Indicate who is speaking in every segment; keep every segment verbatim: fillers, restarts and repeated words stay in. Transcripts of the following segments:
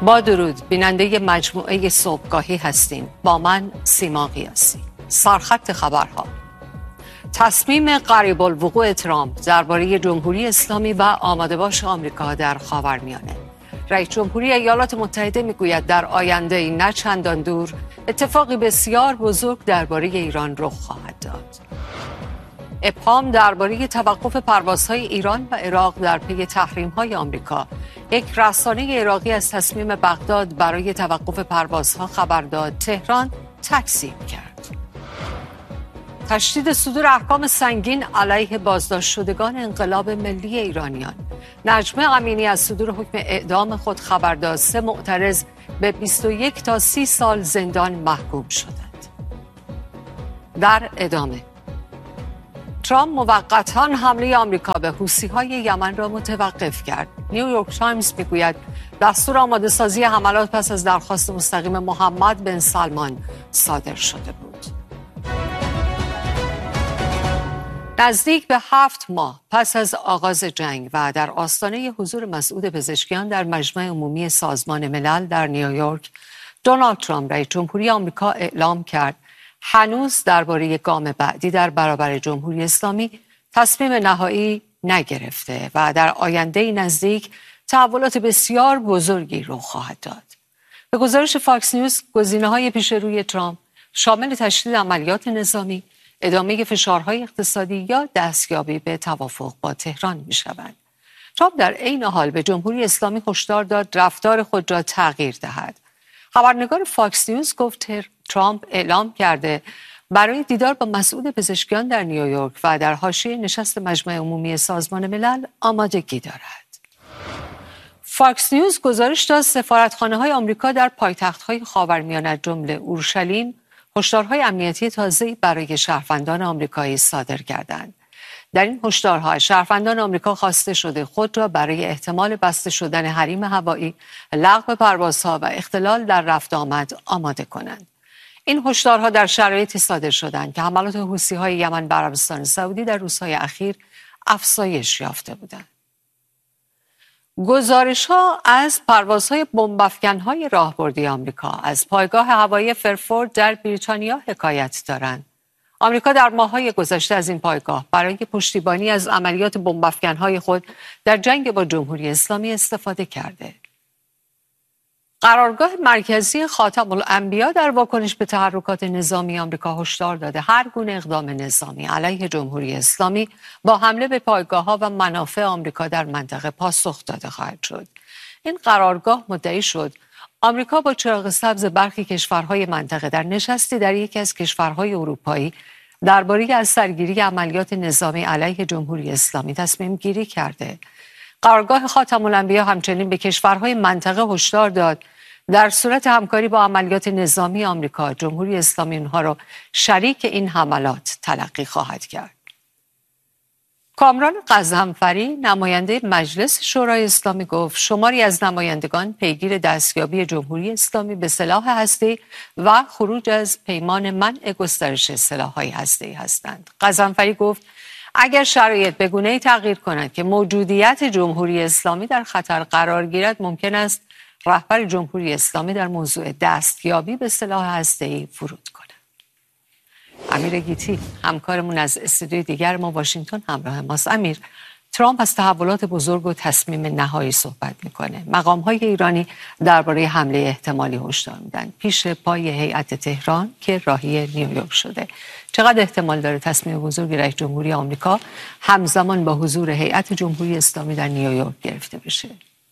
Speaker 1: با درود، بیننده مجموعه صبحگاهی هستیم. با من سیما قیاسی. سرخط خبرها: تصمیم قریب الوقوع ترامپ درباره جمهوری اسلامی و آماده باش آمریکا در خاورمیانه. رئیس جمهوری ایالات متحده میگوید در آینده نه چندان دور اتفاقی بسیار بزرگ درباره ایران رخ خواهد داد. ابهام درباره توقف پروازهای ایران و عراق در پی تحریم‌های آمریکا. یک رسانه عراقی از تصمیم بغداد برای توقف پروازها خبر داد. تهران تکذیب کرد. تشدید صدور احکام سنگین علیه بازداشت شدگان انقلاب ملی ایرانیان. نجمه امینی از صدور حکم اعدام خود خبر داد. سه معترض به بیست و یک تا سی سال زندان محکوم شدند. در ادامه، ترامپ موقتا حمله آمریکا به حوثی‌های یمن را متوقف کرد. نیویورک تایمز میگوید دستور آماده سازی حملات پس از درخواست مستقیم محمد بن سلمان صادر شده بود. نزدیک به هفت ماه پس از آغاز جنگ و در آستانه حضور مسعود پزشکیان در مجمع عمومی سازمان ملل در نیویورک، دونالد ترامپ رئیس جمهوری آمریکا اعلام کرد هنوز درباره گام بعدی در برابر جمهوری اسلامی تصمیم نهایی نگرفته و در آینده نزدیک تحولات بسیار بزرگی رخ خواهد داد. به گزارش فاکس نیوز، گزینه‌های پیش روی ترامپ شامل تشدید عملیات نظامی، ادامه فشارهای اقتصادی یا دستیابی به توافق با تهران می‌شوند. ترامپ در عین حال به جمهوری اسلامی هشدار داد رفتار خود را تغییر دهد. خبرنگار فاکس نیوز گفت ترامپ اعلام کرده برای دیدار با مسعود پزشکیان در نیویورک و در حاشیه نشست مجمع عمومی سازمان ملل آمادگی دارد. فاکس نیوز گزارش داد سفارتخانه‌های آمریکا در پایتخت‌های خاورمیانه جمله اورشلیم هشدارهای امنیتی تازه‌ای برای شهروندان آمریکایی صادر کردند. در این هشدارها شهروندان آمریکا خواسته شده خود را برای احتمال بسته شدن حریم هوایی، لغو پروازها و اختلال در رفت آمد آماده کنند. این هشدارها در شرایطی صادر شدند که حملات حوثی‌های یمن بر عربستان سعودی در روزهای اخیر افزایش یافته بودند. گزارش‌ها از پروازهای بمب‌افکن‌های راهبردی آمریکا از پایگاه هوایی فرفورد در بریتانیا حکایت دارند. آمریکا در ماه‌های گذشته از این پایگاه برای پشتیبانی از عملیات بمب‌افکن‌های خود در جنگ با جمهوری اسلامی استفاده کرده. قرارگاه مرکزی خاتم الانبیا در واکنش به تحرکات نظامی آمریکا هشدار داده هر گونه اقدام نظامی علیه جمهوری اسلامی با حمله به پایگاه‌ها و منافع آمریکا در منطقه پاسخ داده خواهد شد. این قرارگاه مدعی شد آمریکا با چراغ سبز برخی کشورهای منطقه در نشستی در یکی از کشورهای اروپایی درباره از سرگیری عملیات نظامی علیه جمهوری اسلامی تصمیم گیری کرده. قرارگاه خاتم الانبیا همچنین به کشورهای منطقه هشدار داد در صورت همکاری با عملیات نظامی آمریکا، جمهوری اسلامی اونها را شریک این حملات تلقی خواهد کرد. کامران غضنفری، نماینده مجلس شورای اسلامی، گفت شماری از نمایندگان پیگیر دستیابی جمهوری اسلامی به سلاح هسته‌ای و خروج از پیمان منع گسترش سلاح‌های هسته‌ای هستند. غضنفری گفت اگر شرایط به گونه‌ای تغییر کند که موجودیت جمهوری اسلامی در خطر قرار گیرد، ممکن است رهبر جمهوری اسلامی در موضوع دستیابی به سلاح هسته‌ای فرود کند. امیر گیتی، همکارمون از استودیوی دیگر ما واشنگتن همراه ماست. امیر، ترامپ از تحولات بزرگ و تصمیم نهایی صحبت میکنه. مقام‌های ایرانی درباره حمله احتمالی هشدار میدن. پیش پای هیئت تهران که راهی نیویورک شده. چقدر احتمال داره تصمیم بزرگی رئیس جمهوری آمریکا همزمان با حضور هیئت جمهوری اسلامی در نیویورک گرفته بشه؟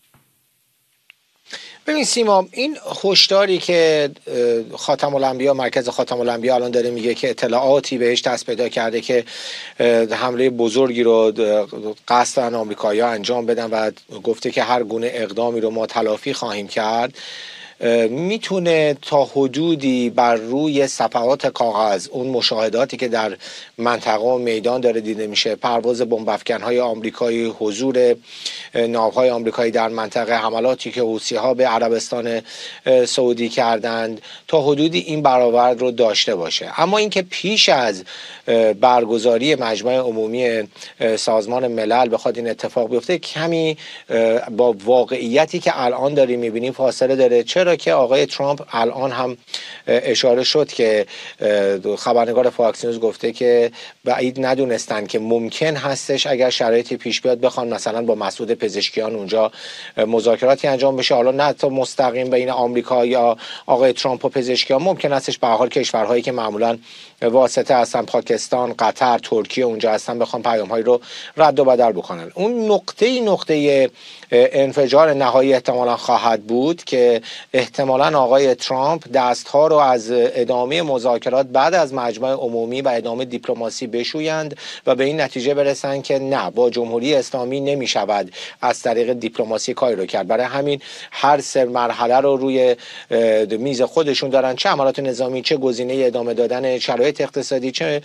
Speaker 2: ببین سیما، این هشداری که خاتم الانبیا، مرکز خاتم الانبیا الان داره میگه که اطلاعاتی بهش دست پیدا کرده که حمله بزرگی رو قصد دارن آمریکایی‌ها انجام بدن و گفته که هر گونه اقدامی رو ما تلافی خواهیم کرد، میتونه تا حدودی بر روی صفحات کاغذ اون مشاهداتی که در منطقه و میدان داره دیده میشه، پرواز بمب افکن‌های آمریکایی، حضور ناوهای آمریکایی در منطقه، حملاتی که حوثی‌ها به عربستان سعودی کردند، تا حدودی این برآورد رو داشته باشه. اما اینکه پیش از برگزاری مجمع عمومی سازمان ملل بخواد این اتفاق بیفته، کمی با واقعیتی که الان داریم میبینیم فاصله داره. چرا که آقای ترامپ الان هم اشاره شد که خبرنگار فاکس نیوز گفته که بعید ندونستن که ممکن هستش اگر شرایطی پیش بیاد بخوان مثلا با مسعود پزشکیان اونجا مذاکراتی انجام بشه، حالا نه تا مستقیم بین آمریکا یا آقای ترامپ و پزشکیان، ممکن هستش به هر حال کشورهایی که معمولا واسطه هستن، پاکستان، قطر، ترکیه اونجا هستن، بخوان پیام‌هایی رو رد و بدل بکنن. اون نقطه نقطه انفجار نهایی احتمالاً خواهد بود که احتمالاً آقای ترامپ دستها رو از ادامه مذاکرات بعد از مجمع عمومی و ادامه دیپلماسی بشویند و به این نتیجه برسن که نه، با جمهوری اسلامی نمیشود از طریق دیپلماسی کاری رو کرد. برای همین هر سه مرحله رو روی میز خودشون دارن، چه عملیات نظامی، چه گزینه ادامه دادن شرایط اقتصادی، چه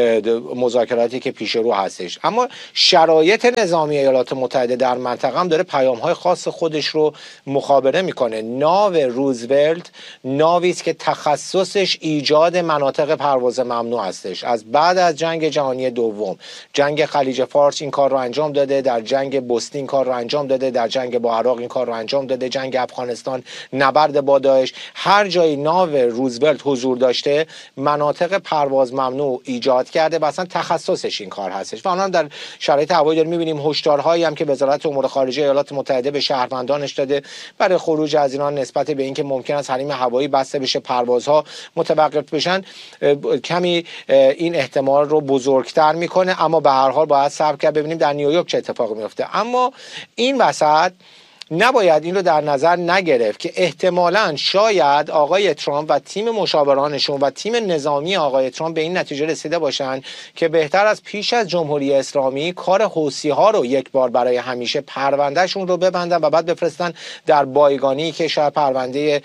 Speaker 2: مذاکراتی که پیش رو هستش. اما شرایط نظامی ایالات متحده در منطقه هم داره پیام‌های خاص خودش رو مخابره میکنه. ناو روزولت ناوی است که تخصصش ایجاد مناطق پرواز ممنوع هستش. از بعد از جنگ جهانی دوم، جنگ خلیج فارس این کار رو انجام داده، در جنگ بوسنی این کار رو انجام داده، در جنگ با عراق این کار رو انجام داده، جنگ افغانستان، نبرد با داعش، هر جایی ناو روزولت حضور داشته مناطق پرواز ممنوع ایجاد کرده و اصلا تخصصش این کار هستش. و الان در شرایط هوایی داریم می‌بینیم هشدارهایی هم که وزارت امور خارجه ایالات متحده به شهروندانش داده برای خروج از ایران نسبت به اینکه ممکن است حریم هوایی بسته بشه، پروازها متوقف بشن، کمی این احتمال رو بزرگتر میکنه. اما به هر حال باید صبر کرد ببینیم در نیویورک چه اتفاقی میفته. اما این وسط نباید این رو در نظر نگرفت که احتمالاً شاید آقای ترامپ و تیم مشاورانشون و تیم نظامی آقای ترامپ به این نتیجه رسیده باشن که بهتر از پیش از جمهوری اسلامی کار حوثی‌ها رو یک بار برای همیشه پروندهشون رو ببندن و بعد بفرستن در بایگانی که شاید پرونده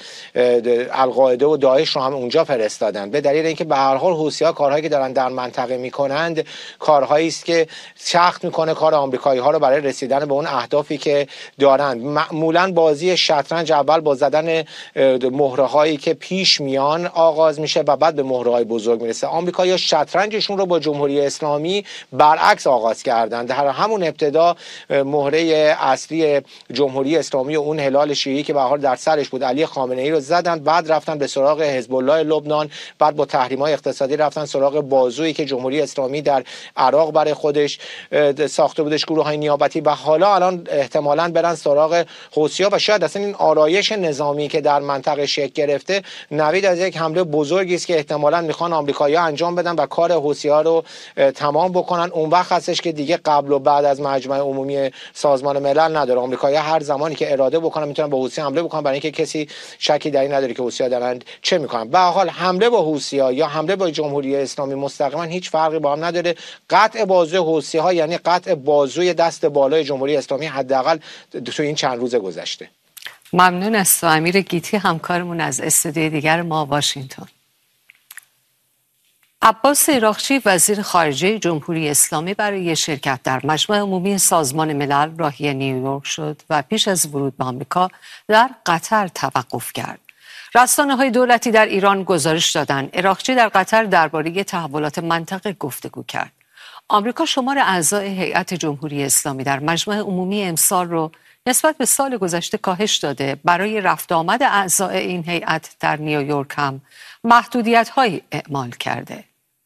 Speaker 2: القاعده و داعش رو هم اونجا فرستادن، به دلیل اینکه به هر حال حوثی‌ها کارهایی که دارن در منطقه میکنند کارهایی است که سخت میکنه کار آمریکایی‌ها رو برای رسیدن به اون اهدافی که دارن. معمولا بازی شطرنج اول با زدن مهره هایی که پیش میان آغاز میشه و بعد به مهره های بزرگ میرسه. آمریکایی‌ها شطرنجشون رو با جمهوری اسلامی برعکس آغاز کردند. در همون ابتدا مهره اصلی جمهوری اسلامی و اون هلال شیعی که به هر حال در سرش بود علی خامنه‌ای رو زدن، بعد رفتن به سراغ حزب الله لبنان، بعد با تحریم‌های اقتصادی رفتن سراغ بازویی که جمهوری اسلامی در عراق برای خودش ساخته بودش، گروه‌های نیابتی، و حالا الان احتمالاً برن سراغ حوثی‌ها و شاید اصلا این آرایش نظامی که در منطقه شکل گرفته نوید از یک حمله بزرگی است که احتمالاً میخوان آمریکایی‌ها انجام بدن و کار حوثی‌ها رو تمام بکنن. اون وقت هستش که دیگه قبل و بعد از مجمع عمومی سازمان ملل نداره. آمریکایی‌ها هر زمانی که اراده بکنن میتونن به حوثی حمله بکنن، برای اینکه کسی شکی در این نداره که حوثی‌ها دارن چه میکنن. به هر حال حمله با حوثی‌ها یا حمله با جمهوری اسلامی مستقیما هیچ فرقی با هم نداره. قطع بازوی حوثی‌ها یعنی قطع بازوی دست بالای جمهوری اسلامی، حداقل تو این چند روز گذشته.
Speaker 1: ممنون است. امیر گیتی همکارمون از استودیوی دیگر ما واشنگتن. عباس عراقچی وزیر خارجه جمهوری اسلامی برای شرکت در مجمع عمومی سازمان ملل راهی نیویورک شد و پیش از ورود به آمریکا در قطر توقف کرد. رسانه‌های دولتی در ایران گزارش دادند عراقچی در قطر درباره تحولات منطقه گفتگو کرد. آمریکا شمار اعضای هیئت جمهوری اسلامی در مجمع عمومی امسال رو نسبت به سال گذشته کاهش داده. برای رفت آمد اعضای این هیئت در نیویورک هم محدودیت‌هایی اعمال کرده.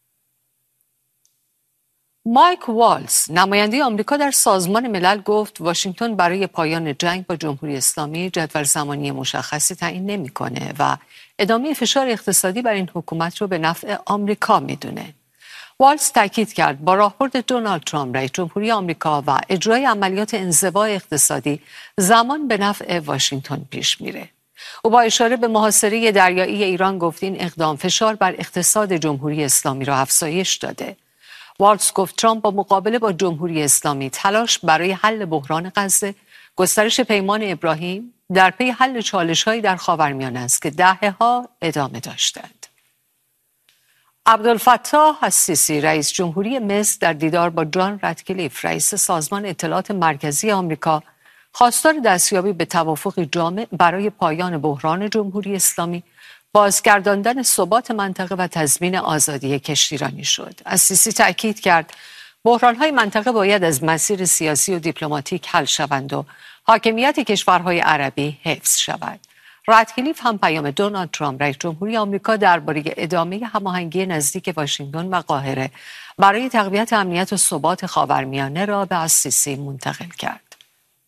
Speaker 1: مایک والز نماینده آمریکا در سازمان ملل گفت واشنگتن برای پایان جنگ با جمهوری اسلامی جدول زمانی مشخصی تعیین نمی‌کنه و ادامه فشار اقتصادی بر این حکومت رو به نفع آمریکا می‌دونه. والز تاکید کرد با راهبرد دونالد ترامپ رئیس جمهوری آمریکا و اجرای عملیات انزوا اقتصادی زمان به نفع واشنگتن پیش میره. او با اشاره به محاصره دریایی ایران گفت این اقدام فشار بر اقتصاد جمهوری اسلامی را افزایش داده. والز گفت ترامپ با مقابله با جمهوری اسلامی تلاش برای حل بحران غزه، گسترش پیمان ابراهیم، در پی حل چالش‌هایی در خاورمیانه است که دهه‌ها ادامه داشتند. عبدالفتاح السیسی رئیس جمهوری مصر در دیدار با جان رتکلیف رئیس سازمان اطلاعات مرکزی آمریکا خواستار دستیابی به توافقی جامع برای پایان بحران جمهوری اسلامی، بازگرداندن ثبات منطقه و تضمین آزادی کشتیرانی شد. السیسی تأکید کرد بحران‌های منطقه باید از مسیر سیاسی و دیپلماتیک حل شوند و حاکمیت کشورهای عربی حفظ شود. رتکلیف هم پیام دونالد ترامپ رئیس جمهوری آمریکا درباره ادامه هماهنگی نزدیک واشنگتن و قاهره برای تقویت امنیت و ثبات خاورمیانه را به السیسی منتقل کرد.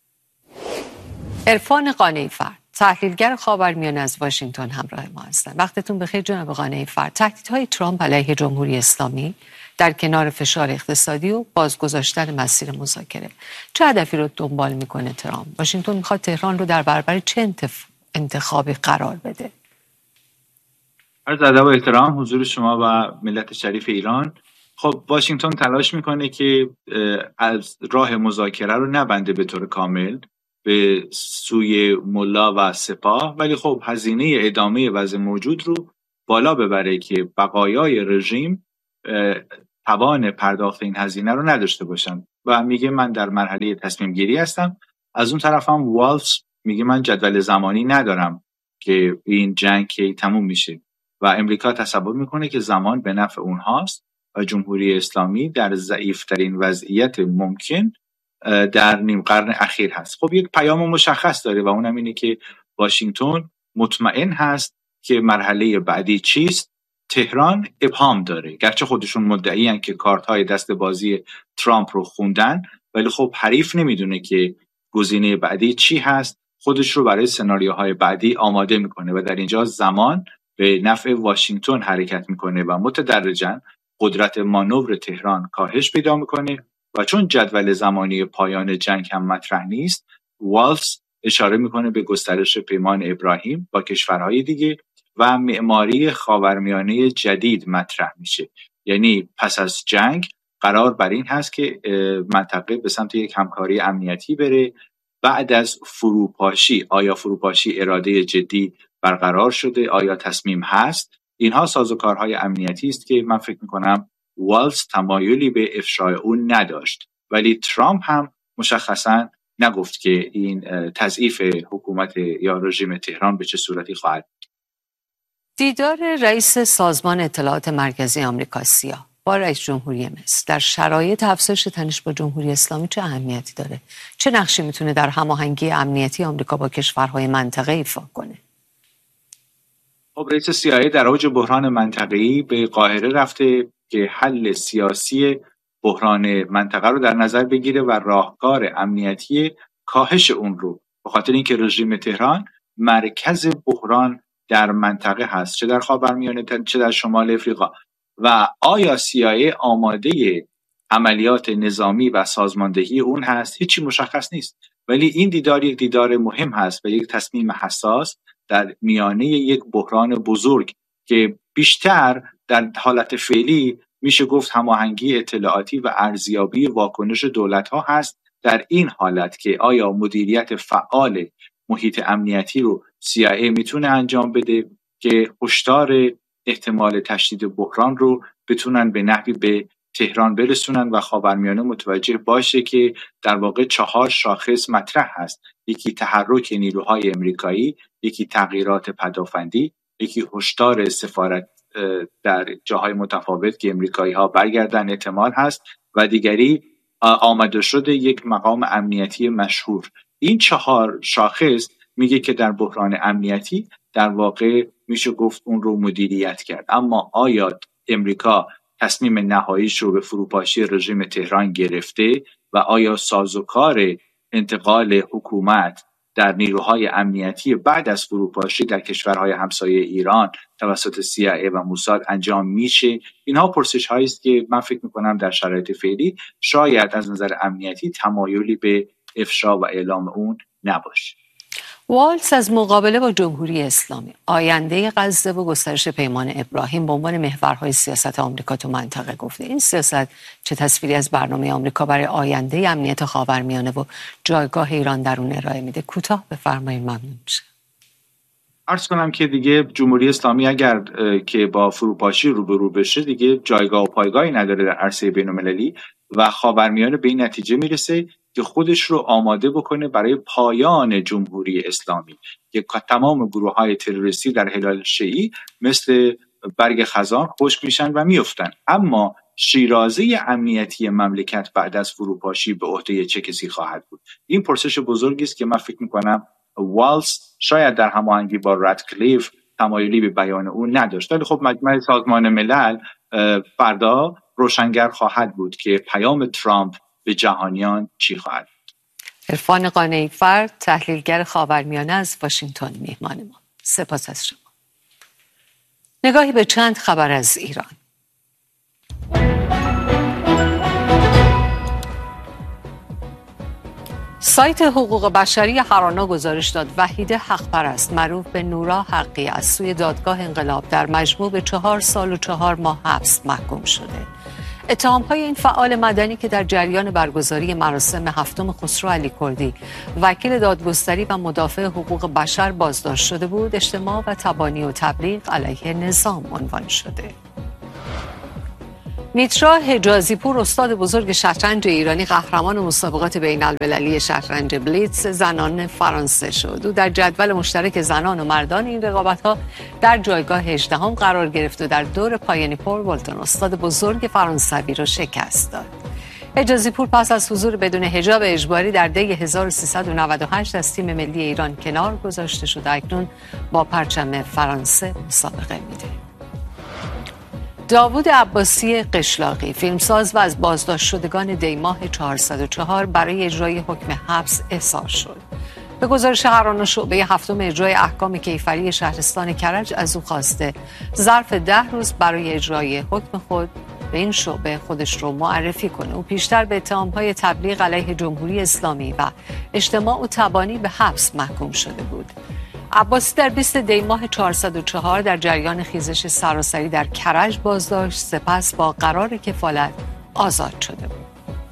Speaker 1: عرفان قانعی‌فرد، تحلیلگر خاورمیانه از واشنگتن همراه ما هستند. وقتتون بخیر جناب قانعی‌فرد. تهدیدهای ترامپ علیه جمهوری اسلامی در کنار فشار اقتصادی و بازگذاشتن مسیر مذاکره چه هدفی رو دنبال میکنه ترامپ؟ واشنگتن میخواد تهران رو در برابر چه انتف... انتخابی قرار بده؟
Speaker 3: عرض ادب و احترام حضور شما و ملت شریف ایران. خب واشنگتن تلاش میکنه که از راه مذاکره رو نبنده به طور کامل به سوی ملا و سپاه، ولی خب هزینه ادامه وضع موجود رو بالا ببره که بقایای رژیم توان پرداخت این هزینه رو نداشته باشن و میگه من در مرحله تصمیم گیری هستم. از اون طرف هم والز میگه من جدول زمانی ندارم که این جنگ که تموم میشه و امریکا تصور میکنه که زمان به نفع اونهاست و جمهوری اسلامی در ضعیفترین وضعیت ممکن در نیم قرن اخیر هست. خب یک پیام مشخص داره و اونم اینه که واشنگتن مطمئن هست که مرحله بعدی چیست. تهران ابهام داره، گرچه خودشون مدعی ان که کارت های دست بازی ترامپ رو خوندن، ولی خب حریف نمیدونه که گزینه بعدی چی هست، خودش رو برای سناریوهای بعدی آماده میکنه و در اینجا زمان به نفع واشنگتن حرکت میکنه و متدرجاً قدرت مانور تهران کاهش پیدا میکنه و چون جدول زمانی پایان جنگ هم مطرح نیست، والز اشاره میکنه به گسترش پیمان ابراهیم با کشورهای دیگه و معماری خاورمیانه جدید مطرح میشه. یعنی پس از جنگ قرار بر این هست که منطقه به سمت یک همکاری امنیتی بره. بعد از فروپاشی، آیا فروپاشی اراده جدی برقرار شده؟ آیا تصمیم هست؟ اینها سازوکارهای امنیتی است که من فکر میکنم والز تمایلی به افشای اون نداشت، ولی ترامپ هم مشخصا نگفت که این تضعیف حکومت یا رژیم تهران به چه صورتی خواهد.
Speaker 1: دیدار رئیس سازمان اطلاعات مرکزی آمریکا سیا با رئیس جمهوری مصر در شرایط افزایش تنش با جمهوری اسلامی چه اهمیتی داره؟ چه نقشی میتونه در هماهنگی امنیتی آمریکا با کشورهای منطقه ایفا کنه؟
Speaker 3: خب رئیس سی‌آی‌ای در اوج بحران منطقه‌ای به قاهره رفته که حل سیاسی بحران منطقه رو در نظر بگیره و راهکار امنیتی کاهش اون رو، به خاطر اینکه رژیم تهران مرکز بحران در منطقه هست، چه در خاورمیانه چه در شمال افریقا. و آیا سی‌آی‌ای آماده عملیات نظامی و سازماندهی اون هست؟ هیچی مشخص نیست، ولی این دیدار یک دیدار مهم هست و یک تصمیم حساس در میانه یک بحران بزرگ که بیشتر در حالت فعلی میشه گفت هماهنگی اطلاعاتی و ارزیابی واکنش دولت‌ها هست. در این حالت که آیا مدیریت فعال محیط امنیتی رو سی‌آی‌ای میتونه انجام بده که هشدار احتمال تشدید بحران رو بتونن به نحوی به تهران برسونن و خاورمیانه متوجه باشه که در واقع چهار شاخص مطرح هست: یکی تحرک نیروهای امریکایی، یکی تغییرات پدافندی، یکی هشدار سفارت در جاهای متفاوت که امریکایی ها برگردن احتمال هست و دیگری آمده شده یک مقام امنیتی مشهور. این چهار شاخص میگه که در بحران امنیتی در واقع میشه گفت اون رو مدیریت کرد. اما آیا امریکا تصمیم نهاییش رو به فروپاشی رژیم تهران گرفته و آیا سازوکار انتقال حکومت در نیروهای امنیتی بعد از فروپاشی در کشورهای همسایه ایران توسط سی‌آی‌ای و موساد انجام میشه؟ اینها پرسش هایی است که من فکر میکنم در شرایط فعلی شاید از نظر امنیتی تمایلی به افشا و اعلام اون نباشه.
Speaker 1: والز از مقابله با جمهوری اسلامی، آینده غزه و گسترش پیمان ابراهیم به عنوان محورهای سیاست آمریکا تو منطقه گفته. این سیاست چه تصویری از برنامه آمریکا برای آینده امنیت خاورمیانه و جایگاه ایران در اون ارائه میده؟ کوتاه بفرمایید، ممنون میشه.
Speaker 3: عرض کنم که دیگه جمهوری اسلامی اگر که با فروپاشی روبرو بشه دیگه جایگاه و پایگاهی نداره در عرصه بین‌المللی و خاورمیانه به این نتیجه میرسه که خودش رو آماده بکنه برای پایان جمهوری اسلامی که تمام گروه‌های تروریستی در هلال شیعی مثل برگ خزان خشک میشن و میافتن. اما شیرازه امنیتی مملکت بعد از فروپاشی به عهده چه کسی خواهد بود؟ این پرسش بزرگی است که من فکر می‌کنم والز شاید در هماهنگی با رادکلیف تمایلی به بیان او نداشت، ولی خب مجمع سازمان ملل فردا روشنگر خواهد بود که پیام ترامپ به جهانیان چی خواهد بود.
Speaker 1: عرفان قانعی فرد، تحلیلگر خاورمیانه از واشنگتن میهمان ما. سپاس از شما. نگاهی به چند خبر از ایران. سایت حقوق بشری هرانا گزارش داد وحیده حق‌پرست معروف به نورا حقی از سوی دادگاه انقلاب در مجموع به چهار سال و چهار ماه حبس محکوم شده. اتهام‌های این فعال مدنی که در جریان برگزاری مراسم هفتم خسرو علیکردی وکیل دادگستری و مدافع حقوق بشر بازداشت شده بود، اجتماع و تبانی و تبلیغ علیه نظام عنوان شده. میترا حجازی پور، استاد بزرگ شطرنج ایرانی، قهرمان مسابقات بین المللی شطرنج بلیتز زنان فرانسه شد. او در جدول مشترک زنان و مردان این رقابت‌ها در جایگاه هجدهم قرار گرفت و در دور پایانی پول والتون استاد بزرگ فرانسوی را شکست داد. حجازی پور پس از حضور بدون حجاب اجباری در دی هزار و سیصد و نود و هشت از تیم ملی ایران کنار گذاشته شد و اکنون با پرچم فرانسه مسابقه میده. داوود عباسی قشلاقی، فیلمساز و از بازداشت شدگان دیماه چهارصد و چهار، برای اجرای حکم حبس احضار شد. به گزارش هرانا شعبه هفتم اجرای احکام کیفری شهرستان کرج از او خواسته ظرف ده روز برای اجرای حکم خود به این شعبه خودش رو معرفی کنه. او پیشتر به اتهام‌های تبلیغ علیه جمهوری اسلامی و اجتماع و تبانی به حبس محکوم شده بود. عباسی در بیست دی ماه چهارصد و چهار در جریان خیزش سراسری در کرج بازداشت، سپس با قرار کفالت آزاد شده بود.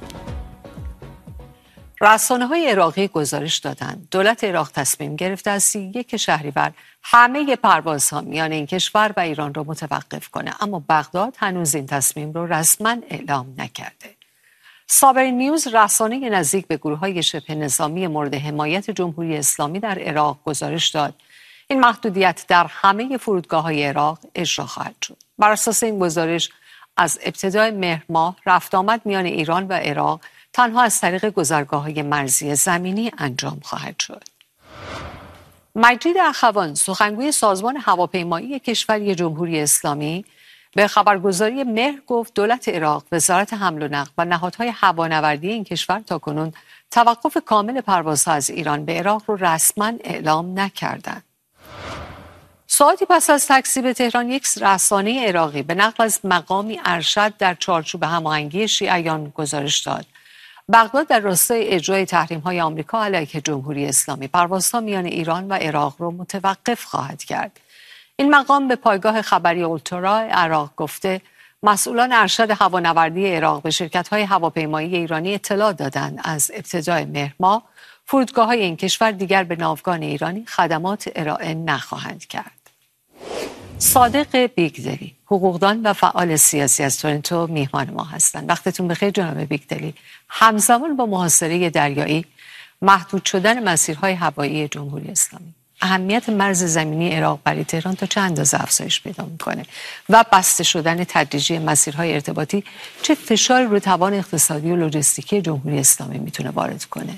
Speaker 1: رسانه‌های عراقی گزارش دادند دولت عراق تصمیم گرفته از سی و یک شهریور همه پروازها میان این کشور و ایران را متوقف کنه، اما بغداد هنوز این تصمیم را رسما اعلام نکرده. صابرین نیوز، رسانه نزدیک به گروه‌های شبه نظامی مورد حمایت جمهوری اسلامی در عراق، گزارش داد این محدودیت در همه فرودگاه‌های عراق اجرا خواهد شد. بر اساس این گزارش از ابتدای مهر ماه رفت آمد میان ایران و عراق تنها از طریق گذرگاه‌های مرزی زمینی انجام خواهد شد. مجید اخوان، سخنگوی سازمان هواپیمایی کشور جمهوری اسلامی، به خبرگزاری مهر گفت دولت عراق، وزارت حمل و نقل و نهادهای هوانوردی این کشور تاکنون توقف کامل پروازها از ایران به عراق رو رسما اعلام نکردند. ساعتی پس از تکذیب تهران، یک رسانه عراقی به نقل از مقامی ارشد در چارچوب هماهنگی شیعیان گزارش داد بغداد در راستای اجرای تحریم‌های آمریکا علیه جمهوری اسلامی پروازها میان ایران و عراق را متوقف خواهد کرد. این مقام به پایگاه خبری اولترا عراق گفته مسئولان ارشد هوانوردی عراق به شرکت‌های هواپیمایی ایرانی اطلاع دادند از ابتدای مهر ماه فرودگاه‌های این کشور دیگر به ناوگان ایرانی خدمات ارائه نخواهند کرد. صادق بیگدلی، حقوقدان و فعال سیاسی از تورنتو میهمان ما هستند. وقتتون بخیر جناب بیگدلی. همزمان با محاصره دریایی، محدود شدن مسیرهای هوایی جمهوری اسلامی، اهمیت مرز زمینی عراق برای تهران تا چه اندازه افزایش پیدا میکنه و بسته شدن تدریجی مسیرهای ارتباطی چه فشاری رو توان اقتصادی و لوجستیکی جمهوری اسلامی میتونه وارد کنه؟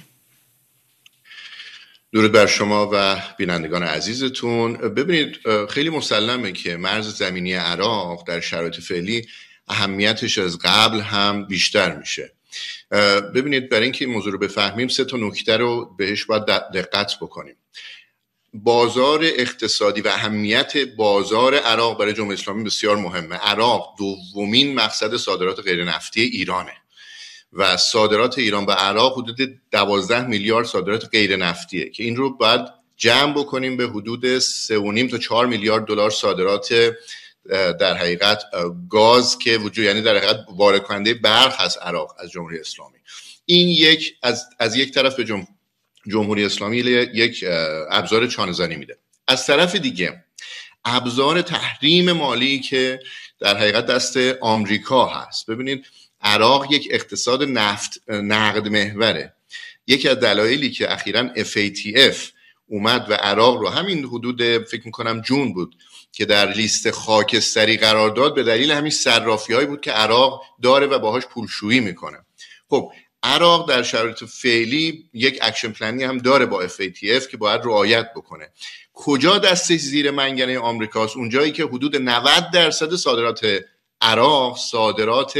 Speaker 4: درود بر شما و بینندگان عزیزتون. ببینید، خیلی مسلمه که مرز زمینی عراق در شرایط فعلی اهمیتش از قبل هم بیشتر میشه. ببینید، برای اینکه این موضوع رو بفهمیم سه تا نکته رو بهش باید دقت بکنیم. بازار اقتصادی و اهمیت بازار عراق برای جمهوری اسلامی بسیار مهمه. عراق دومین مقصد صادرات غیر نفتی ایرانه و صادرات ایران به عراق حدود دوازده میلیارد صادرات غیر نفتیه که این رو باید جمع بکنیم به حدود سه و نیم تا چهار میلیارد دلار صادرات در حقیقت گاز که وجود، یعنی در حقیقت وارد کننده برق هست عراق از جمهوری اسلامی. این یک از از یک طرف به جم... جمهوری اسلامی یک ابزار چانه‌زنی میده. از طرف دیگه ابزار تحریم مالی که در حقیقت دست آمریکا هست. ببینید عراق یک اقتصاد نفت نقد محوره. یکی از دلایلی که اخیراً اف ای تی اف اومد و عراق رو همین حدود فکر میکنم جون بود که در لیست خاکستری قرار داد، به دلیل همین صرافی‌هایی بود که عراق داره و باهاش پولشویی میکنه. خب عراق در شرایط فعلی یک اکشن پلنی هم داره با اف ای تی اف که باید رعایت بکنه. کجا دستش زیر منگنه آمریکاست؟ اونجایی که حدود نود درصد صادرات عراق صادرات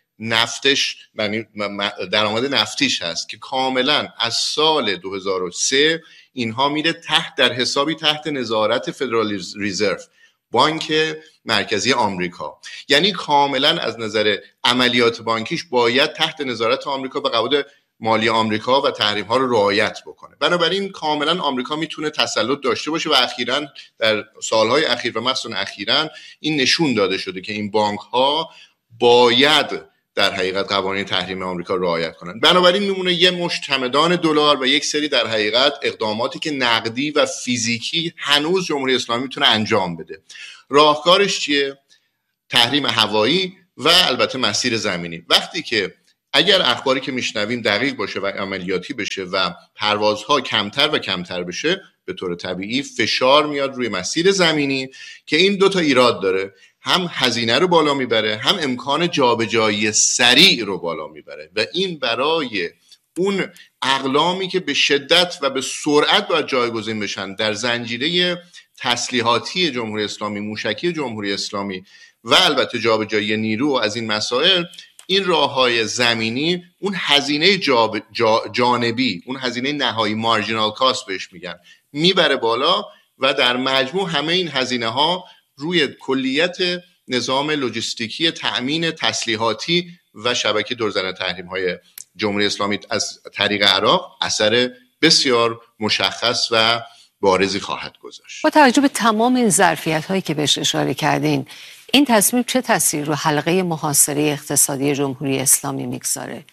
Speaker 4: نفتش، یعنی درآمد نفتیش هست که کاملا از سال دو هزار و سه اینها میره تحت در حسابی تحت نظارت فدرال ریزرو، بانک مرکزی آمریکا. یعنی کاملا از نظر عملیات بانکیش باید تحت نظارت آمریکا و قواعد مالی آمریکا و تحریم ها رو رعایت بکنه. بنابراین کاملا آمریکا میتونه تسلط داشته باشه و اخیراً در سالهای اخیر و مثلا اخیراً این نشون داده شده که این بانک ها باید در حقیقت قوانین تحریم آمریکا رعایت کنن. بنابراین میمونه یه مشت چمدان دلار و یک سری در حقیقت اقداماتی که نقدی و فیزیکی هنوز جمهوری اسلامی میتونه انجام بده. راهکارش چیه؟ تحریم هوایی و البته مسیر زمینی. وقتی که اگر اخباری که میشنویم دقیق باشه و عملیاتی بشه و پروازها کمتر و کمتر بشه، به طور طبیعی فشار میاد روی مسیر زمینی که این دو تا ایراد داره. هم هزینه رو بالا میبره، هم امکان جابجایی سریع رو بالا میبره و این برای اون اقلامی که به شدت و به سرعت باید جایگزین بشن در زنجیره تسلیحاتی جمهوری اسلامی، موشکی جمهوری اسلامی و البته جابجایی نیرو از این مسائل، این راههای زمینی اون هزینه جاب جا جانبی، اون هزینه نهایی مارجینال کاست بهش میگن، میبره بالا و در مجموع همه این هزینه ها روی کلیت نظام لوجستیکی تأمین تسلیحاتی و شبکه دورزن تحریم های جمهوری اسلامی از طریق عراق اثر بسیار مشخص و بارزی خواهد گذاشت.
Speaker 1: با توجه به تمام این ظرفیت هایی که بهش اشاره کردین، این تصمیم چه تأثیری رو حلقه محاصره اقتصادی جمهوری اسلامی میگذاره؟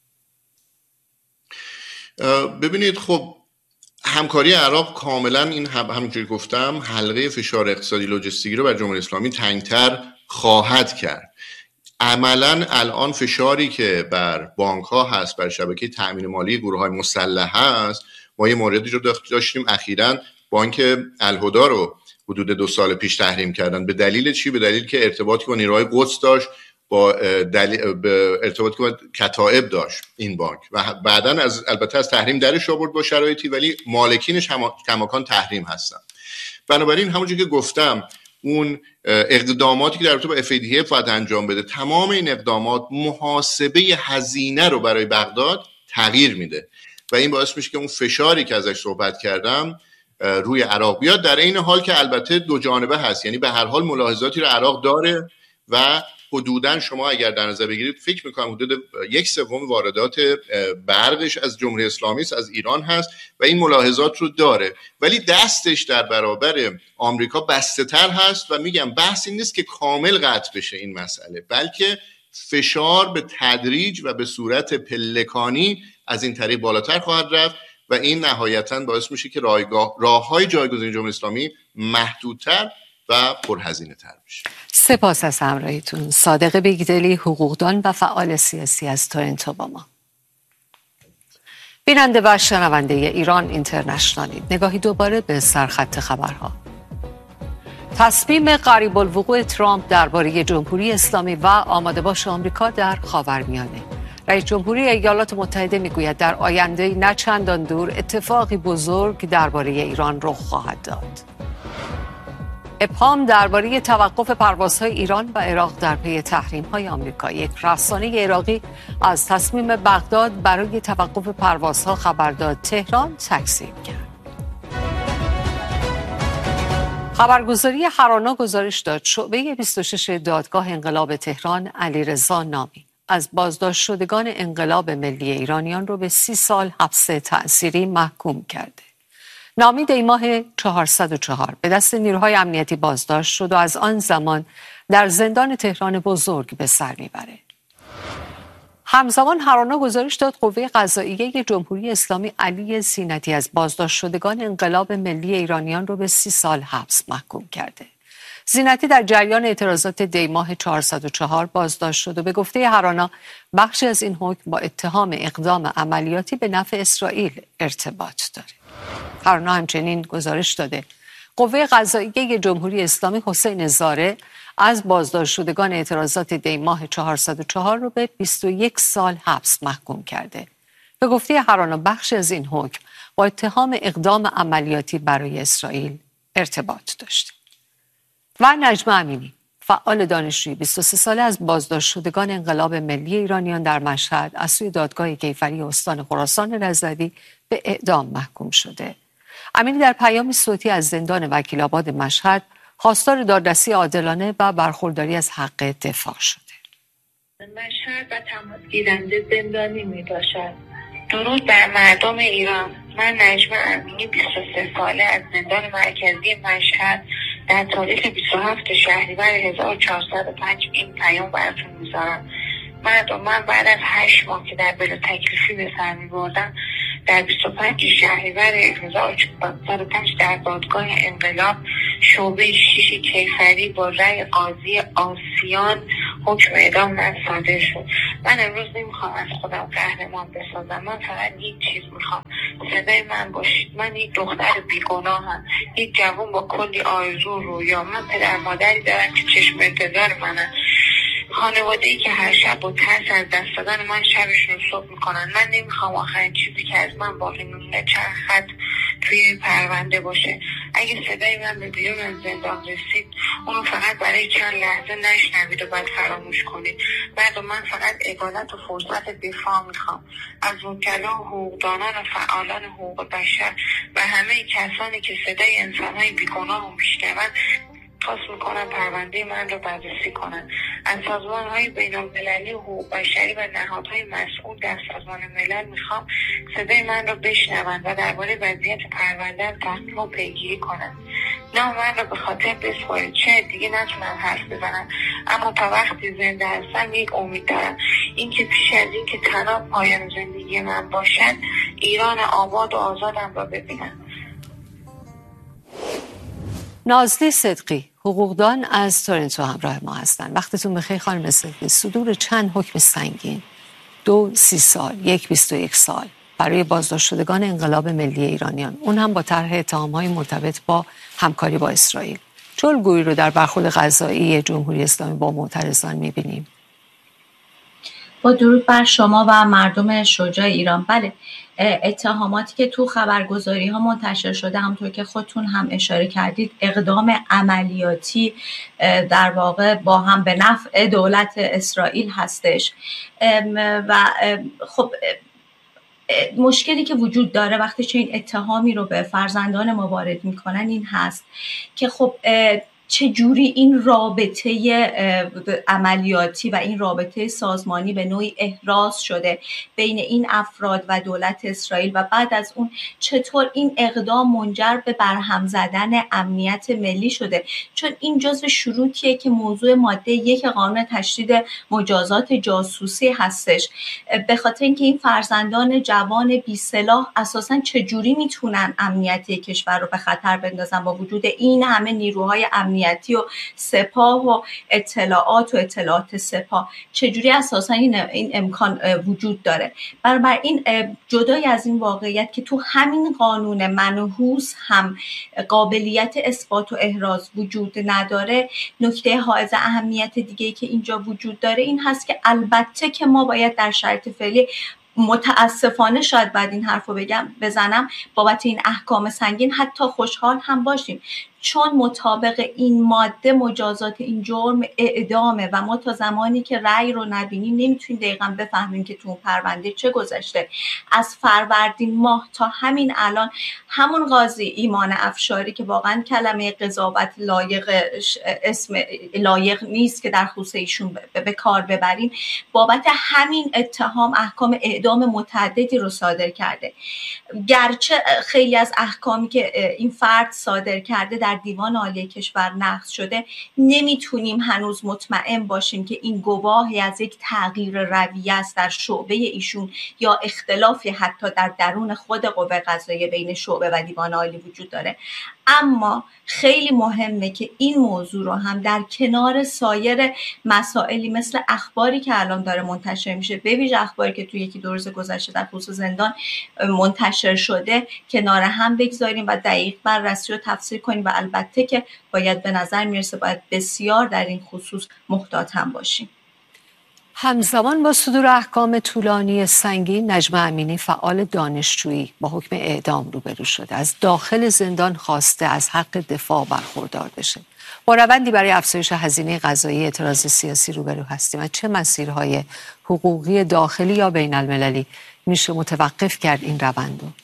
Speaker 4: ببینید خب همکاری عراق کاملا این هم همونجوری گفتم حلقه فشار اقتصادی لوجستیکی رو بر جمهوری اسلامی تنگتر خواهد کرد. عملا الان فشاری که بر بانک ها هست، بر شبکه تأمین مالی گروه های مسلح هست. ما یه موردی رو داشتیم اخیراً، بانک الهدی رو حدود دو سال پیش تحریم کردن. به دلیل چی؟ به دلیل که ارتباطی با نیروهای قدس داشت، با دلیل به ارتباطی با کتائب داشت این بانک و بعداً از البته از تحریم درش آورد با شرایطی، ولی مالکینش هم کماکان تحریم هستن. بنابراین همونجوری که گفتم اون اقداماتی که در رابطه با اف ای دی اف باید انجام بده، تمام این اقدامات محاسبه هزینه رو برای بغداد تغییر میده و این باعث میشه که اون فشاری که ازش صحبت کردم روی عراق بیاد. در این حال که البته دو جانبه هست، یعنی به هر حال ملاحظاتی رو عراق داره و حدوداً شما اگر در نظر بگیرید فکر میکنم حدود یک سوم واردات برقش از جمهوری اسلامی است، از ایران هست و این ملاحظات رو داره، ولی دستش در برابر آمریکا بسته تر هست و میگم بحث این نیست که کامل قطع بشه این مسئله، بلکه فشار به تدریج و به صورت پلکانی از این طریق بالاتر خواهد رفت و این نهایتاً باعث میشه که رایگاه راههای جایگزین جمهوری اسلامی محدودتر و پرهزینه تر بشه.
Speaker 1: سپاس از همراهیتون. صادق بیگدلی، حقوقدان و فعال سیاسی از تورنتو با ما. بیننده و شنونده ایران اینترنشنالی، نگاهی دوباره به سرخط خبرها. تصمیم قریب الوقوع ترامپ درباره جمهوری اسلامی و آماده باش آمریکا در خاورمیانه. رئیس جمهوری ایالات متحده میگوید در آینده نه چندان دور اتفاقی بزرگ درباره ایران رخ خواهد داد. ابهام درباره توقف پروازهای ایران و عراق در پی تحریم‌های آمریکا. یک رسانه عراقی از تصمیم بغداد برای توقف پروازها خبر داد، تهران تکذیب کرد. خبرگزاری هرانا گزارش داد شعبه بیست و شش دادگاه انقلاب تهران علیرضا نامی از بازداشت شدگان انقلاب ملی ایرانیان رو به سی سال حبس تعزیری محکوم کرده. نامی دیماه چهارصد و چهار به دست نیروهای امنیتی بازداشت شد و از آن زمان در زندان تهران بزرگ به سر میبره. همزمان هرانا گزارش داد قوه قضاییه جمهوری اسلامی علی زینتی از بازداشت شدگان انقلاب ملی ایرانیان رو به سی سال حبس محکوم کرده. زینتی در جریان اعتراضات دیماه چهارصد و چهار بازداشت شد و به گفته هرانا بخشی از این حکم با اتهام اقدام عملیاتی به نفع اسرائیل ارتباط داره. هرانا همچنین گزارش داده قوه قضاییه جمهوری اسلامی حسین زاره از بازداشت شدگان اعتراضات دیماه چهارصد و چهار رو به بیست و یک سال حبس محکوم کرده. به گفته هرانا بخشی از این حکم با اتهام اقدام عملیاتی برای اسرائیل ارتباط داشته. و نجمه امینی فعال دانشجوی بیست و سه ساله از بازداشت شدگان انقلاب ملی ایرانیان در مشهد از سوی دادگاه کیفری استان خراسان رضوی به اعدام محکوم شده. امینی در پیامی صوتی از زندان وکیل‌آباد مشهد خواستار دادرسی عادلانه و برخورداری از حق دفاع شده.
Speaker 5: مشهد و تماس گیرنده زندانی می باشد. درود بر مردم ایران. من نجمه امینی بیست و سه ساله از زندان مرکزی مشهد در تاریخ بیست و هفتم شهریور هزار و چهارصد و پنج این پیام براتون میذارم. مردم، من بعد از هشت ماه که در بلا تکلیفی به سر میبردم در بیست و پنجم شهریور هزار و چهارصد و پنج در دادگاه انقلاب شعبه شیش کیفری با رأی قاضی آسیان حکم اعدام من صادر شد. من امروز نمیخوام از خودم قهرمان بسازم، من فقط یک چیز میخوام، صدای من باشید. من یک دختر بیگناهم، یک جوان با کلی آرزو رویا. من پدر مادری دارم که چشم انتظار منن، خانواده‌ای که هر شب با ترس از دست دادن من شبشون صبح میکنن. من نمیخوام آخرین چیزی که از من باقی میمونه چند خط توی پرونده باشه. اگه صدای من به بیرون از زندان رسید اونو فقط برای چند لحظه نشنوید و بعد فراموش کنید. بعد من فقط عدالت و فرصت دفاع میخوام از وکلا و حقوقدانان و فعالان حقوق بشر و همه کسانی که صدای انسانهای بیگناه و میشنون. خواست میکنم پرونده من رو بررسی کنن. از سازمان های بین المللی حقوق بشری و نهادهای مسئول در سازمان ملل میخوام صدای من رو بشنون و درباره وضعیت پرونده تحقیق و پیگیری کنن. نه من رو به خاطر بسپارید، چه دیگه نتونم حرف بزنم، اما تا وقتی زنده هستم یک امید دارم، اینکه پیش از این که تنها پایان زندگی من باشد ایران آباد و آزادم را ببینم.
Speaker 1: نازلی صدقی حقوقدان از تورنتو همراه ما هستند. وقتتون بخیر خانم صدقی. صدور چند حکم سنگین، دو سی سال، یک بیست و یک سال برای بازداشت شدگان انقلاب ملی ایرانیان، اون هم با طرح اتهام‌های مرتبط با همکاری با اسرائیل. چه الگویی رو در برخورد قضایی جمهوری اسلامی با معترضان می‌بینیم؟
Speaker 6: با درود بر شما و مردم شجاع ایران. بله، اتهاماتی که تو خبرگزاری ها منتشر شده همونطور که خودتون هم اشاره کردید اقدام عملیاتی در واقع با هم به نفع دولت اسرائیل هستش و خب مشکلی که وجود داره وقتی چه این اتهامی رو به فرزندان ما وارد میکنن این هست که خب چه جوری این رابطه عملیاتی و این رابطه سازمانی به نوعی احراز شده بین این افراد و دولت اسرائیل و بعد از اون چطور این اقدام منجر به برهم زدن امنیت ملی شده، چون این جزو شروطیه که موضوع ماده یک قانون تشدید مجازات جاسوسی هستش. به خاطر اینکه این فرزندان جوان بی سلاح اساساً چه جوری میتونن امنیت کشور رو به خطر بندازن با وجود این همه نیروهای امنیتی و سپاه و اطلاعات و اطلاعات سپاه، چجوری اساسا این, این امکان وجود داره. برابر این جدای از این واقعیت که تو همین قانون منحوس هم قابلیت اثبات و احراز وجود نداره، نکته حائز اهمیت دیگه‌ای که اینجا وجود داره این هست که البته که ما باید در شرایط فعلی متاسفانه شاید بعد این حرف رو بگم بزنم بابت این احکام سنگین حتی خوشحال هم باشیم، چون مطابق این ماده مجازات این جرم اعدامه و ما تا زمانی که رأی رو نبینیم نمیتونیم دقیقاً بفهمیم که تو اون پرونده چه گذشته. از فروردین ماه تا همین الان همون قاضی ایمان افشاری که واقعاً کلمه قضاوت لایق اسم لایق نیست که در خصوص ایشون به کار ببریم، بابت همین اتهام احکام اعدام متعددی رو صادر کرده. گرچه خیلی از احکامی که این فرد صادر کرده در دیوان عالی کشور نقض شده، نمیتونیم هنوز مطمئن باشیم که این گواهی از یک تغییر رویه است در شعبه ایشون یا اختلافی حتی در درون خود قوه قضاییه بین شعبه و دیوان عالی وجود داره. اما خیلی مهمه که این موضوع رو هم در کنار سایر مسائلی مثل اخباری که الان داره منتشر میشه، به ویژه اخباری که توی یکی دو روز گذشته در خصوص زندان منتشر شده، کنار هم بگذاریم و دقیق بررسی رو تفسیر کنیم و البته که باید به نظر میرسه باید بسیار در این خصوص محتاط هم باشیم.
Speaker 1: همزمان با صدور احکام طولانی سنگین، نجمه امینی فعال دانشجویی با حکم اعدام روبرو شده. از داخل زندان خواسته از حق دفاع برخوردار بشه. با روندی برای افزایش هزینه قضایی اعتراض سیاسی روبرو هستیم. از چه مسیرهای حقوقی داخلی یا بین المللی میشه متوقف کرد این روند رو؟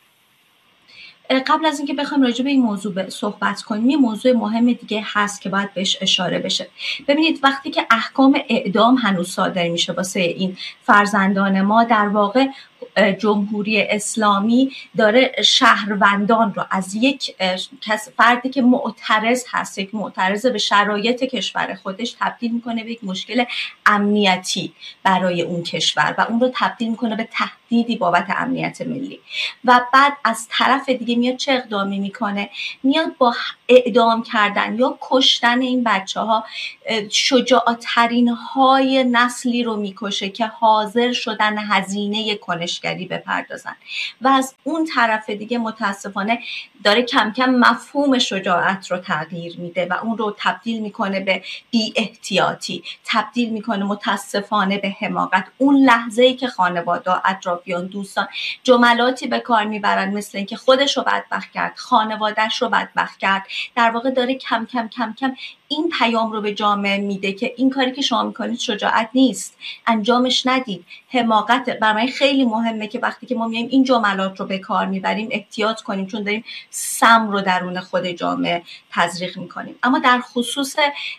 Speaker 6: قبل از اینکه بخوایم راجع به این موضوع صحبت کنیم، یه موضوع مهم دیگه هست که باید بهش اشاره بشه. ببینید وقتی که احکام اعدام هنوز صادر میشه واسه این فرزندان ما، در واقع جمهوری اسلامی داره شهروندان رو از یک فردی که معترض هست، یک معترض به شرایط کشور خودش، تبدیل میکنه به یک مشکل امنیتی برای اون کشور و اون رو تبدیل میکنه به تهدیدی بابت امنیت ملی. و بعد از طرف دیگه میاد چه اقدامی میکنه؟ میاد با اعدام کردن یا کشتن این بچه ها شجاعترین های نسلی رو میکشه که حاضر شدن هزینه کنشگری بپردازن. و از اون طرف دیگه متاسفانه داره کم کم مفهوم شجاعت رو تغییر میده و اون رو تبدیل میکنه به بی احتیاطی، تبدیل میکنه متاسفانه به حماقت. اون لحظه‌ای که خانواده، اطرافیان، دوستان جملاتی به کار میبرن مثل اینکه خودش رو بدبخت کرد، خانواده‌اش رو بدبخت کرد، در واقع داره کم کم کم کم این پیام رو به جامعه میده که این کاری که شما میکنید شجاعت نیست، انجامش ندید، حماقت. برای خیلی مهمه که وقتی که ما میایم این جملات رو به کار میبریم احتیاط کنیم، چون داریم سم رو درون خود جامعه تزریق میکنیم. اما در خصوص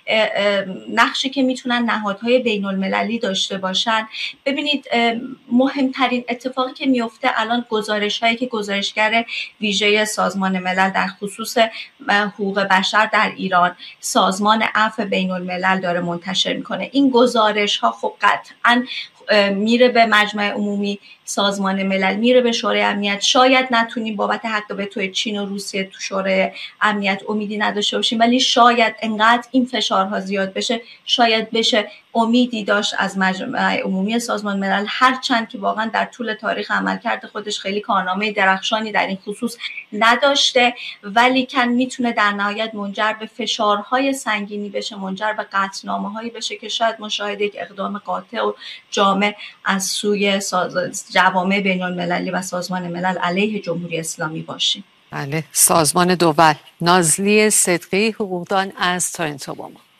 Speaker 6: نقشی که میتونن نهادهای بین المللی داشته باشن، ببینید مهمترین اتفاقی که میفته الان گزارش هایی که گزارشگر ویژه سازمان ملل در خصوص حقوق بشر در ایران، سازمان عفو بین الملل داره منتشر میکنه. این گزارش ها خب قطعاً میره به مجمع عمومی سازمان ملل، میره به شورای امنیت. شاید نتونیم بابت حق به توی چین و روسیه تو شورای امنیت امیدی نداشته باشیم، ولی شاید انقدر این فشارها زیاد بشه، شاید بشه امیدی داشت از مجمع عمومی سازمان ملل، هرچند که واقعا در طول تاریخ عملکرد خودش خیلی کارنامه درخشانی در این خصوص نداشته، ولی کن میتونه در نهایت منجر به فشارهای سنگینی بشه، منجر به قطعنامه‌هایی بشه که شاید مشاهده یک اقدام قاطع و جامع از سوی جوامع بین المللی و سازمان ملل علیه جمهوری اسلامی باشیم.
Speaker 1: بله، سازمان دول. نازلی صدقی، حقوقدان از تورنتو با ما.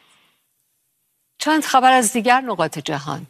Speaker 1: چند خبر از دیگر نقاط جهان.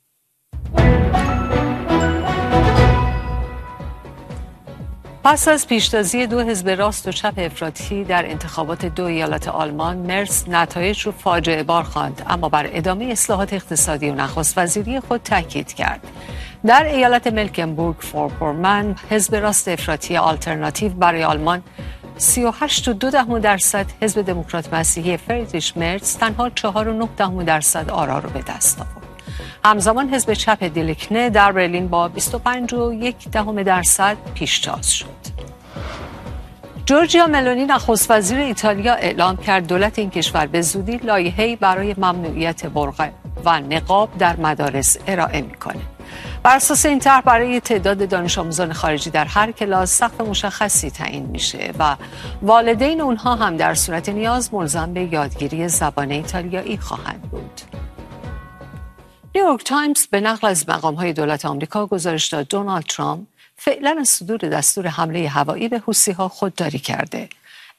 Speaker 1: پس از پیشتازی دو حزب راست و چپ افراطی در انتخابات دو ایالت آلمان، مرس نتایج رو فاجعه بار خواند، اما بر ادامه اصلاحات اقتصادی و نخست وزیری خود تاکید کرد. در ایالت ملکنبورگ فورپورمن، حزب راست افراطی آلترناتیو برای آلمان سی و هشت و دو دهم درصد، حزب دموکرات مسیحی فریدریش مرز تنها چهار و نه دهم درصد آرا رو به دست آورد. همزمان حزب چپ دیلکنه در برلین با بیست و پنج و یک دهم درصد پیشتاز شد. جورجیا ملونی نخست وزیر ایتالیا اعلام کرد دولت این کشور به زودی لایحه‌ای برای ممنوعیت برقع و نقاب در مدارس ارائه می‌کند. بر اساس این طرح برای تعداد دانش آموزان خارجی در هر کلاس سقف مشخصی تعیین میشه و والدین اونها هم در صورت نیاز ملزم به یادگیری زبان ایتالیایی خواهند بود. نیویورک تایمز به نقل از مقام‌های دولت آمریکا گزارش داد دونالد ترامپ فعلا از صدور دستور حمله هوایی به حوثی‌ها خودداری کرده.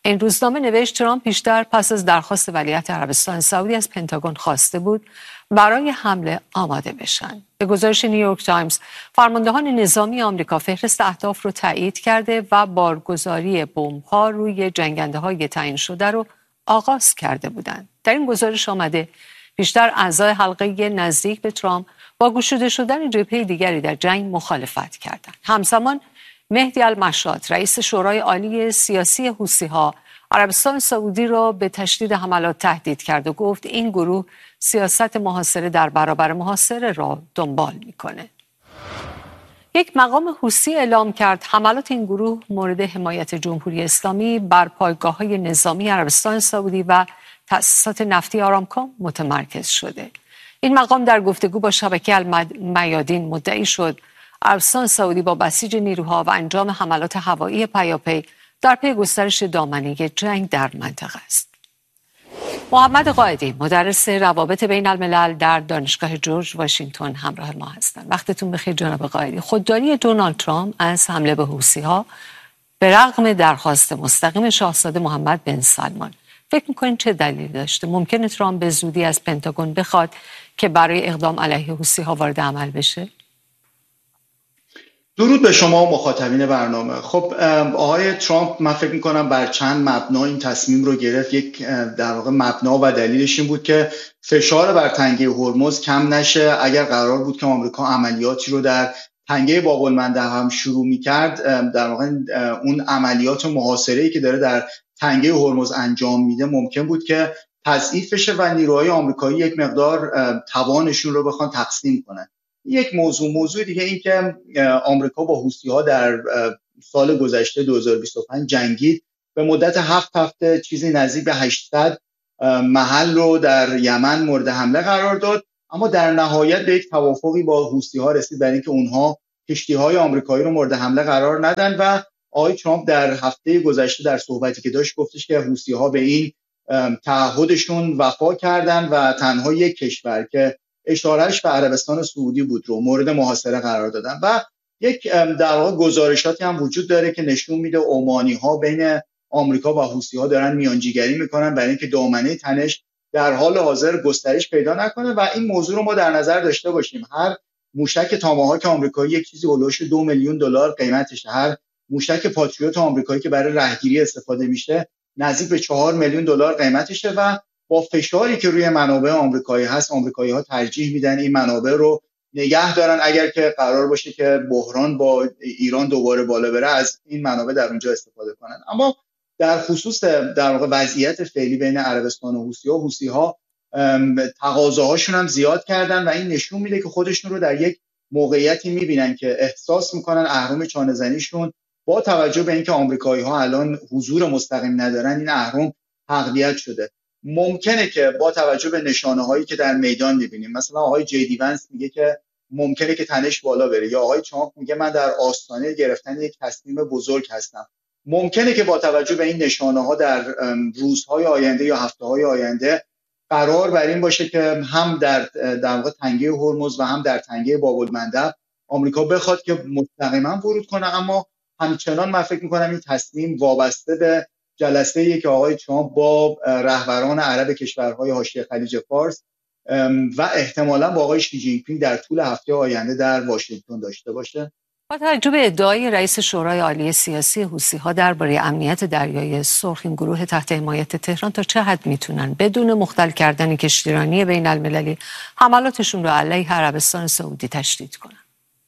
Speaker 1: این روزنامه نوشت ترامپ پیشتر پس از درخواست ولیعهد عربستان سعودی از پنتاگون خواسته بود برای حمله آماده بشن. به گزارش نیویورک تایمز، فرماندهان نظامی آمریکا فهرست اهداف رو تایید کرده و بارگذاری بمب‌ها روی جنگنده‌های تعیین شده رو آغاز کرده بودند. در این گزارش آمده بیشتر اعضای حلقه نزدیک به ترامپ با گشوده شدن جبهه دیگری در جنگ مخالفت کردند. همزمان مهدی المشاط رئیس شورای عالی سیاسی حوثی‌ها عربستان سعودی را به تشدید حملات تهدید کرد و گفت این گروه سیاست محاصره در برابر محاصره را دنبال میکنه. یک مقام حوثی اعلام کرد حملات این گروه مورد حمایت جمهوری اسلامی بر پایگاه‌های نظامی عربستان سعودی و تأسیسات نفتی آرامکو متمرکز شده. این مقام در گفتگو با شبکه المیادین مدعی شد عربستان سعودی با بسیج نیروها و انجام حملات هوایی پیاپی در پی گسترش دامنه جنگ در منطقه است. محمد قائدی مدرس روابط بین الملل در دانشگاه جورج واشنگتن همراه ما هستند. وقتتون بخیر جناب قائدی. خودداری دونالد ترامپ از حمله به حوثی‌ها به رغم درخواست مستقیم شاهزاده محمد بن سلمان، فکر می‌کنید چه دلیلی داشته؟ ممکنه ترامپ به زودی از پنتاگون بخواد که برای اقدام علیه حوثی‌ها وارد عمل بشه؟
Speaker 7: درود به شما و مخاطبین برنامه. خب آقای ترامپ من فکر میکنم بر چند مبنا این تصمیم رو گرفت. یک در واقع مبنا و دلیلش این بود که فشار بر تنگه هرمز کم نشه. اگر قرار بود که آمریکا عملیاتی رو در تنگه باب المندب هم شروع میکرد، در واقع اون عملیات محاصره‌ای که داره در تنگه هرمز انجام میده ممکن بود که تضعیف بشه و نیروهای آمریکایی یک مقدار توانشون رو بخوان تقسیم کنن. یک موضوع موضوع دیگه این که آمریکا با حوثی‌ها در سال گذشته دو هزار و بیست و پنج جنگید، به مدت هفت هفته چیزی نزدیک به هشتصد محل رو در یمن مورد حمله قرار داد، اما در نهایت به یک توافقی با حوثی‌ها رسید برای اینکه اونها کشتی‌های آمریکایی رو مورد حمله قرار ندن و آقای ترامپ در هفته گذشته در صحبتی که داشت گفتش که حوثی‌ها به این تعهدشون وفا کردن و تنها یک کشور که اشارهش به عربستان سعودی بود رو مورد محاصره قرار دادن و یک در واقع گزارشاتی هم وجود داره که نشون میده عمانی‌ها بین آمریکا و حوثی‌ها دارن میانجیگری میکنن برای اینکه دامنه تنش در حال حاضر گسترش پیدا نکنه و این موضوع رو ما در نظر داشته باشیم. هر موشک تاماهاک آمریکایی یک چیزی هولوش دو میلیون دلار قیمتشه. هر موشک پاتریوت آمریکایی که برای رهگیری استفاده میشه نزدیک به چهار میلیون دلار قیمتشه و با فشاری که روی منابع آمریکایی هست، آمریکایی‌ها ترجیح میدن این منابع رو نگه دارن اگر که قرار باشه که بحران با ایران دوباره بالا بره از این منابع در اونجا استفاده کنن. اما در خصوص در واقع وضعیت فعلی بین عربستان و حوثی‌ها، حوثی‌ها تقاضاهاشون هم زیاد کردن و این نشون میده که خودشون رو در یک موقعیتی میبینن که احساس میکنن اهرم چانه‌زنیشون با توجه به اینکه آمریکایی‌ها الان حضور مستقیم ندارن این اهرم تقویت شده. ممکنه که با توجه به نشانه‌هایی که در میدان می‌بینیم، مثلا آقای جی دی ونس میگه که ممکنه که تنش بالا بره یا آقای ترامپ میگه من در آستانه گرفتن یک تصمیم بزرگ هستم، ممکنه که با توجه به این نشانه‌ها در روزهای آینده یا هفته‌های آینده قرار بر این باشه که هم در در واقع تنگه هرمز و هم در تنگه باب المندب آمریکا بخواد که مستقیما ورود کنه. اما همچنان من فکر می‌کنم این تصمیم وابسته به جلسه‌ای که آقای ترامپ با رهبران عرب کشورهای حاشیه خلیج فارس و احتمالاً با آقای شی جین پینگ در طول هفته آینده در واشنگتن داشته باشه.
Speaker 1: با توجه به ادعای رئیس شورای عالی سیاسی حوثی‌ها درباره امنیت دریای سرخ، این گروه تحت حمایت تهران تا چه حد میتونن بدون مختل کردن کشتیرانی بین المللی حملاتشون رو علیه عربستان سعودی تشدید کنن؟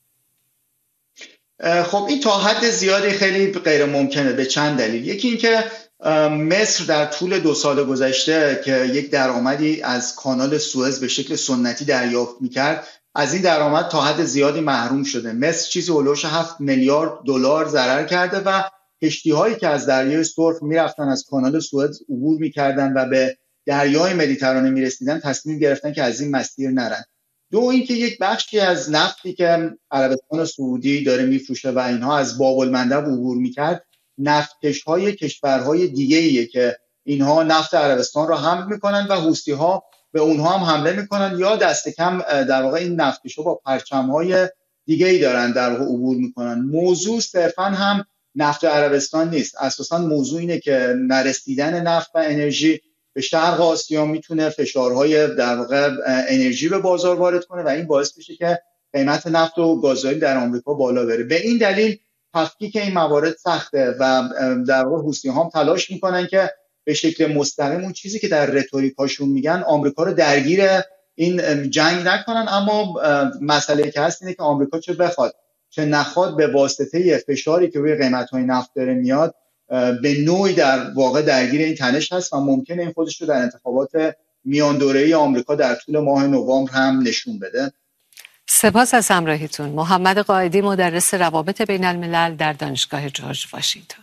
Speaker 7: خب این تا حد زیادی خیلی غیر ممکنه به چند دلیل. یکی این که مصر در طول دو سال گذشته که یک درآمدی از کانال سوئز به شکل سنتی دریافت میکرد، از این درآمد تا حد زیادی محروم شده. مصر چیزی هولوش هفت میلیارد دلار ضرر کرده و کشتی‌هایی که از دریای سرخ میرفتن از کانال سوئز عبور میکردن و به دریای مدیترانه میرسیدن تصمیم گرفتن که از این مسیر نرن. دو اینکه یک بخشی از نفتی که عربستان سعودی داره میفروشه و اینها از باب المندب عبور میکرد، نفتکش‌های کشورهای دیگه‌ایه که اینها نفت عربستان را حمل میکنن و حوثی‌ها به اونها هم حمله میکنن یا دست کم در واقع این نفتکش‌ها با پرچم‌های دیگه‌ای دارن در واقع عبور میکنن. موضوع صرفاً هم نفت عربستان نیست. اساسا موضوع اینه که نرسیدن نفت و انرژی به شرق آسیا میتونه فشارهای در واقع انرژی به بازار وارد کنه و این باعث بشه که قیمت نفت و گازوئیل در آمریکا بالا بره. به این دلیل تفکیک این موارد سخته و در واقع حوثی‌ها هم تلاش میکنن که به شکل مستقیم اون چیزی که در رتوریکاشون میگن آمریکا رو درگیر این جنگ نکنن، اما مسئله که هست اینه که آمریکا چه بخواد چه نخواد به واسطه فشاری که روی قیمت‌های نفت داره میاد به نوعی در واقع درگیر این تنش هست و ممکنه این خودش رو در انتخابات میان دوره‌ای آمریکا در طول ماه نوامبر هم نشون بده.
Speaker 1: سپاس از همراهیتون. محمد قائدی، مدرس روابط بین الملل در دانشگاه جورج واشنگتن.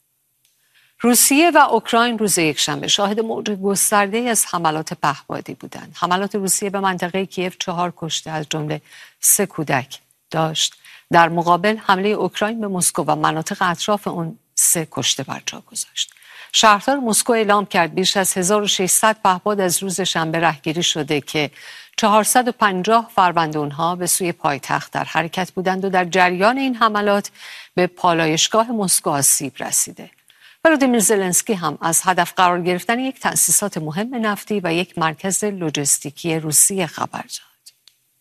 Speaker 1: روسیه و اوکراین روز یکشنبه شاهد موج گسترده‌ای از حملات پهپادی بودند. حملات روسیه به منطقه کیف چهار کشته از جمله سه کودک داشت. در مقابل حمله اوکراین به مسکو و مناطق اطراف اون سه کشته بر جا گذاشت. شهردار مسکو اعلام کرد بیش از هزار و ششصد پهپاد از روز شنبه رهگیری شده که چهارصد و پنجاه فروند اونها به سوی پایتخت در حرکت بودند و در جریان این حملات به پالایشگاه مسکو آسیب رسیده. ولادیمیر زلنسکی هم از هدف قرار گرفتن یک تأسیسات مهم نفتی و یک مرکز لوجستیکی روسیه خبر داد.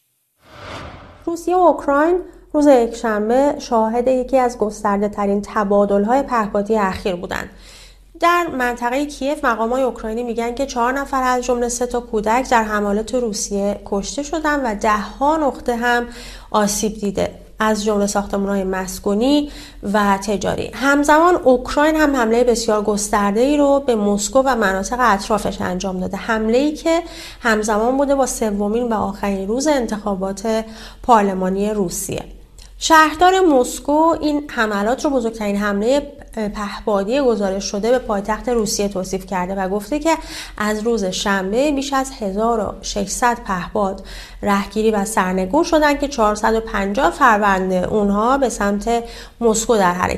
Speaker 8: روسیه و اوکراین روز یکشنبه شاهد یکی از گسترده ترین تبادل‌های پهپادی اخیر بودند. در منطقه کیف مقامات اوکراینی میگن که چهار نفر از جمله سه تا کودک در حملات روسیه کشته شدن و ده ها نقطه هم آسیب دیده، از جمله ساختمان‌های مسکونی و تجاری. همزمان اوکراین هم حمله بسیار گسترده‌ای رو به مسکو و مناطق اطرافش انجام داده، حمله‌ای که همزمان بوده با سومین و آخرین روز انتخابات پارلمانی روسیه. شهردار مسکو این حملات رو بزرگترین حمله پهپادی گزارش شده به پایتخت روسیه توصیف کرده و گفته که از روز شنبه بیش از هزار و ششصد پهپاد رهگیری و سرنگون شدن که چهارصد و پنجاه فروند اونها به سمت مسکو در حرکت